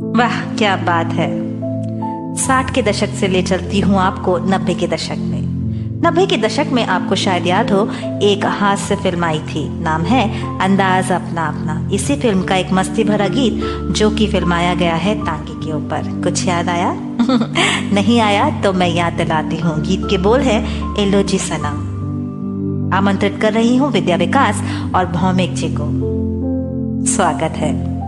वाह क्या बात है। 60 के दशक से ले चलती हूँ आपको 90 के दशक में। 90 के दशक में आपको शायद याद हो, एक हास्य फिल्म आई थी, नाम है अंदाज अपना अपना। इसी फिल्म का एक मस्ती भरा गीत जो कि फिल्माया गया है तांगे के ऊपर। कुछ याद आया? नहीं आया तो मैं याद दिलाती हूँ। गीत के बोल है एलो जी सनम। आमंत्रित कर रही हूँ विद्या विकास और भौमिक जी को। स्वागत है।